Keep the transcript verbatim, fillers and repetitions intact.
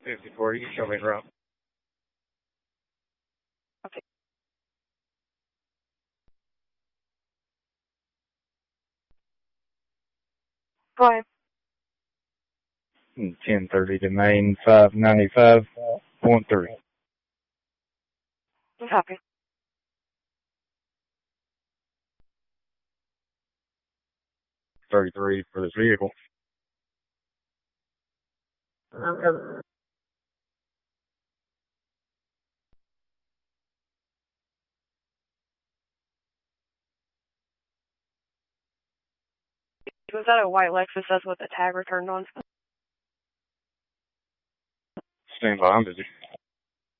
fifty-four, you can show me the route. Okay. Go ahead. ten thirty to Main, five ninety-five point three. Copy. thirty-three for this vehicle. Was that a white Lexus? That's what the tag returned on? Stand by, I'm busy.